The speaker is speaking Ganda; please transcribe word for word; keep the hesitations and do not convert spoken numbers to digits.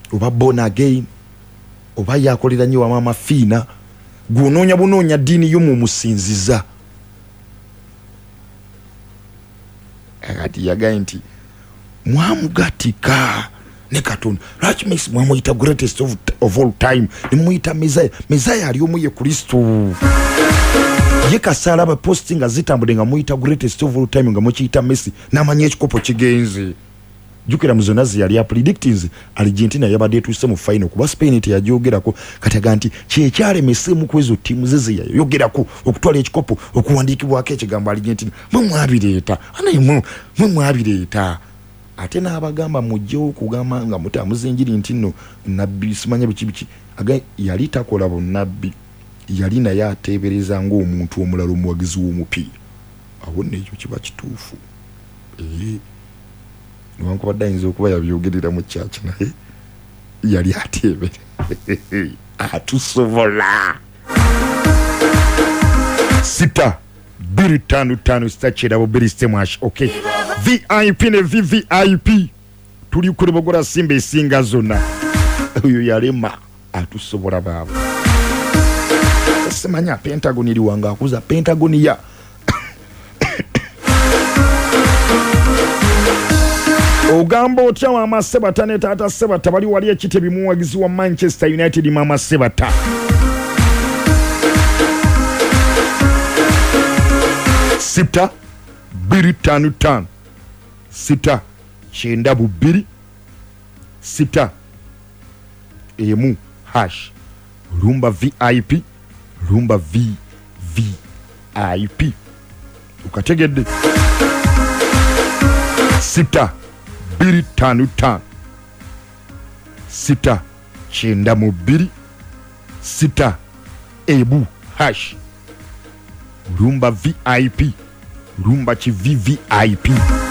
oba born again oba yakolera nnyo wa mama Fiina gw'onoonya bunoonya ddiini yo mu musinziza agati yagaye nti mwamugatika ne Katonda lwaki Messi mwamuyita greatest of, of all time nemuyita Messiah Messiah ali omu ye Kristo ye Kasaala ba posting nga zitambudde nga muyita greatest of all time nga mukiyita Messi n'amanya ekikopo kigenze jukira muzonazi yali predictings Argentina yabadde etuuse mu final kuba Spain teyajogerako kataga nti kyekyalemese mu kwezo timu zeze yayogerako okutwala ekikopo okuwandiikibwako ekigambo Argentina mwe mwabireeta anaye mwe mwabireeta ate n'abagamba mujjewo kugamba nga mutamuzinjiri nti nno nabbi simanya biki biki aga yali takola bonnabbi yali naye ateebereza ng'omuntu omulala omuwagizi w'omupiira awo n'ekyo kiba kituufu ee newankubadde ayinza okuba yabyogerera mu kyaki naye yali ateebere atusobola sita biri tano tano sita kirabo biri stemwash okay V I P ne V V I P tuli kuribogora simba esinga zonna uyo yalema atusobola babo semanya Pentagon iri wanga akuza Pentagon ya ogamba otya mama Sebata ne tata Sebata bali wali ekite bimuwagizi wa Manchester United mama Sebata sita biri tanu tanu sita chenda bubiri sita emu hash rumba V I P rumba V V I P ukategedde sita biri tanu tanu sita chenda mubiri sita ebu hash rumba V I P rumba chi V V I P